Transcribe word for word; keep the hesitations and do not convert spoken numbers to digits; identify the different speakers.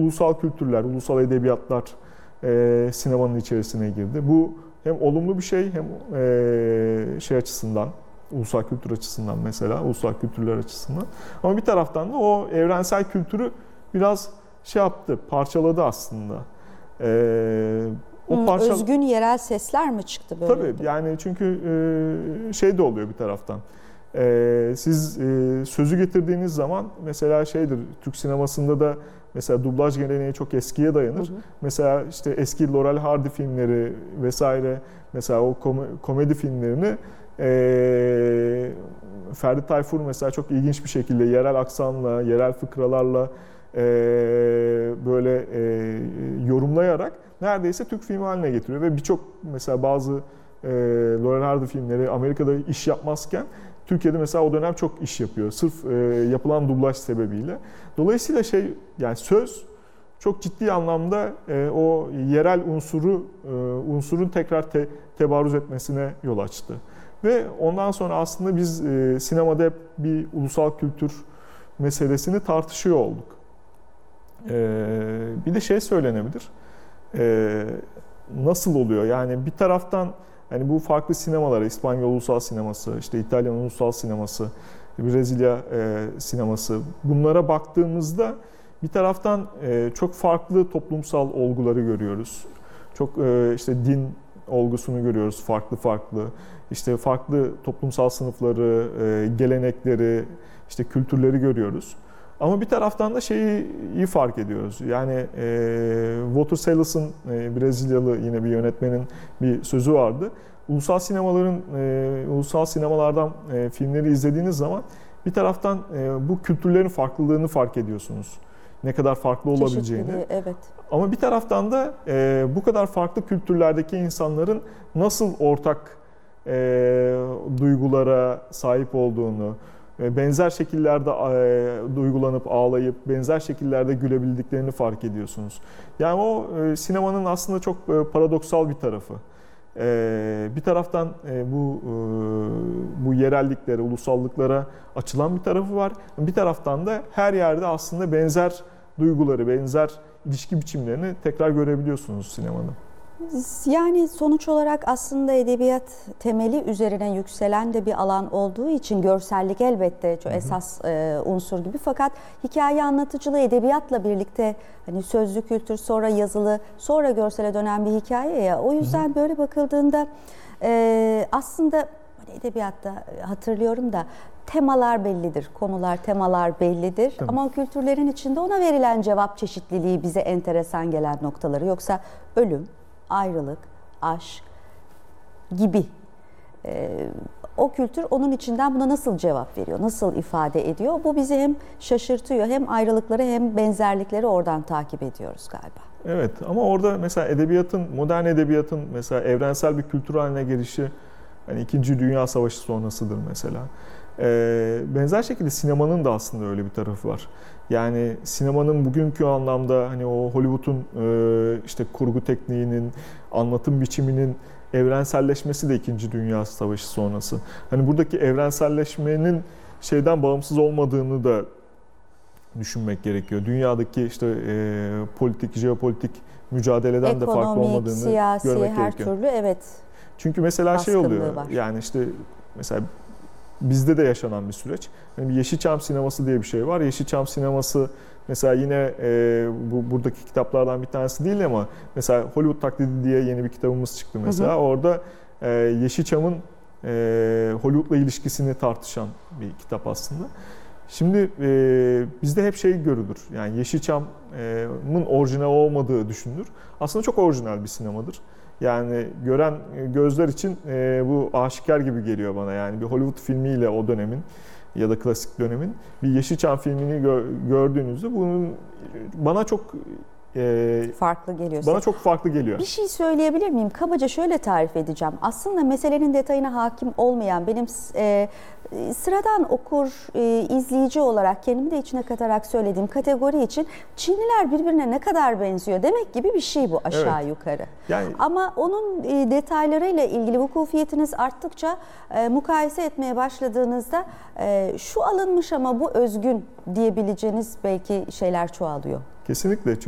Speaker 1: ulusal kültürler, ulusal edebiyatlar e, sinemanın içerisine girdi. Bu hem olumlu bir şey hem e, şey açısından, ulusal kültür açısından mesela, ulusal kültürler açısından. Ama bir taraftan da o evrensel kültürü biraz şey yaptı, parçaladı aslında. E, o
Speaker 2: hmm,
Speaker 1: parça...
Speaker 2: Özgün yerel sesler mi çıktı böyle?
Speaker 1: Tabii yani çünkü e, şey de oluyor bir taraftan. E, siz e, sözü getirdiğiniz zaman mesela şeydir, Türk sinemasında da mesela dublaj geleneği çok eskiye dayanır. Hı hı. Mesela işte eski Laurel Hardy filmleri vesaire, mesela o kom komedi filmlerini e, Ferdi Tayfur mesela çok ilginç bir şekilde yerel aksanla, yerel fıkralarla e, böyle e, yorumlayarak neredeyse Türk filmi haline getiriyor ve birçok mesela bazı e, Laurel Hardy filmleri Amerika'da iş yapmazken Türkiye'de mesela o dönem çok iş yapıyor. Sırf e, yapılan dublaj sebebiyle. Dolayısıyla şey yani söz çok ciddi anlamda e, o yerel unsuru e, unsurun tekrar te, tebarüz etmesine yol açtı. Ve ondan sonra aslında biz e, sinemada hep bir ulusal kültür meselesini tartışıyor olduk. E, bir de şey söylenebilir. E, nasıl oluyor? Yani bir taraftan yani bu farklı sinemalara, İspanyol ulusal sineması, işte İtalyan ulusal sineması, Brezilya e, sineması, bunlara baktığımızda bir taraftan e, çok farklı toplumsal olguları görüyoruz. Çok e, işte din olgusunu görüyoruz, farklı farklı. İşte farklı toplumsal sınıfları, e, gelenekleri, işte kültürleri görüyoruz. Ama bir taraftan da şeyi iyi fark ediyoruz. Yani e, Walter Sales'ın e, Brezilyalı yine bir yönetmenin bir sözü vardı. Ulusal sinemaların, e, ulusal sinemalardan e, filmleri izlediğiniz zaman bir taraftan e, bu kültürlerin farklılığını fark ediyorsunuz. Ne kadar farklı olabileceğini.
Speaker 2: Evet.
Speaker 1: Ama bir taraftan da e, bu kadar farklı kültürlerdeki insanların nasıl ortak e, duygulara sahip olduğunu, benzer şekillerde e, duygulanıp ağlayıp benzer şekillerde gülebildiklerini fark ediyorsunuz. Yani o e, sinemanın aslında çok e, paradoksal bir tarafı. E, bir taraftan e, bu e, bu yerelliklere, ulusallıklara açılan bir tarafı var. Bir taraftan da her yerde aslında benzer duyguları, benzer ilişki biçimlerini tekrar görebiliyorsunuz sinemanın.
Speaker 2: Yani sonuç olarak aslında edebiyat temeli üzerine yükselen de bir alan olduğu için görsellik elbette çok esas e, unsur gibi. Fakat hikaye anlatıcılığı edebiyatla birlikte hani sözlü kültür, sonra yazılı, sonra görsele dönen bir hikaye ya. O yüzden hı hı. böyle bakıldığında e, aslında edebiyatta hatırlıyorum da temalar bellidir, konular, temalar bellidir. Tamam. Ama o kültürlerin içinde ona verilen cevap çeşitliliği bize enteresan gelen noktaları. Yoksa ölüm, ayrılık, aşk gibi ee, o kültür onun içinden buna nasıl cevap veriyor, nasıl ifade ediyor? Bu bizi hem şaşırtıyor, hem ayrılıkları hem benzerlikleri oradan takip ediyoruz galiba.
Speaker 1: Evet ama orada mesela edebiyatın, modern edebiyatın mesela evrensel bir kültür haline gelişi hani İkinci Dünya Savaşı sonrasıdır mesela. Ee, benzer şekilde sinemanın da aslında öyle bir tarafı var. Yani sinemanın bugünkü anlamda hani o Hollywood'un e, işte kurgu tekniğinin, anlatım biçiminin evrenselleşmesi de İkinci Dünya Savaşı sonrası. Hani buradaki evrenselleşmenin şeyden bağımsız olmadığını da düşünmek gerekiyor. Dünyadaki işte e, politik, jeopolitik mücadeleden
Speaker 2: Ekonomik,
Speaker 1: de farklı olmadığını
Speaker 2: siyasi,
Speaker 1: görmek
Speaker 2: her
Speaker 1: gerekiyor.
Speaker 2: Türlü evet.
Speaker 1: Çünkü mesela şey oluyor.
Speaker 2: Var.
Speaker 1: Yani işte mesela bizde de yaşanan bir süreç. Yani bir Yeşilçam sineması diye bir şey var. Yeşilçam sineması mesela yine e, bu buradaki kitaplardan bir tanesi değil ama mesela Hollywood Taklidi diye yeni bir kitabımız çıktı mesela. Hı hı. Orada e, Yeşilçam'ın e, Hollywood'la ilişkisini tartışan bir kitap aslında. Şimdi e, bizde hep şey görülür. Yani Yeşilçam'ın orijinal olmadığı düşünülür. Aslında çok orijinal bir sinemadır. Yani gören gözler için e, bu aşikar gibi geliyor bana. Yani bir Hollywood filmiyle o dönemin ya da klasik dönemin bir Yeşilçam filmini gö gördüğünüzde bunun bana çok e,
Speaker 2: farklı geliyor.
Speaker 1: Bana çok farklı geliyor.
Speaker 2: Bir şey söyleyebilir miyim? Kabaca şöyle tarif edeceğim. Aslında meselenin detayına hakim olmayan benim e, sıradan okur, e, izleyici olarak kendimi de içine katarak söylediğim kategori için Çinliler birbirine ne kadar benziyor demek gibi bir şey bu aşağı evet. yukarı. Yani... Ama onun e, detaylarıyla ilgili vukufiyetiniz arttıkça e, mukayese etmeye başladığınızda e, şu alınmış ama bu özgün diyebileceğiniz belki şeyler çoğalıyor.
Speaker 1: Kesinlikle. Çünkü